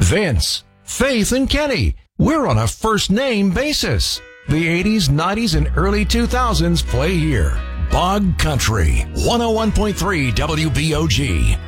Vince, Faith, and Kenny. We're on a first-name basis. The 80s, 90s, and early 2000s play here. Bog Country, 101.3 WBOG.